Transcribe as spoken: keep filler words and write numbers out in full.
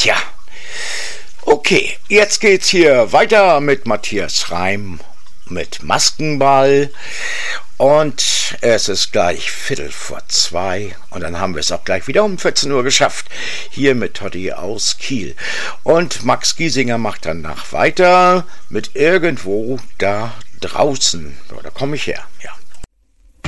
Tja, okay, jetzt geht's hier weiter mit Matthias Reim mit Maskenball und es ist gleich Viertel vor zwei und dann haben wir es auch gleich wieder um vierzehn Uhr geschafft, hier mit Totti aus Kiel. Und Max Giesinger macht danach weiter mit Irgendwo da draußen. So, da komme ich her, ja.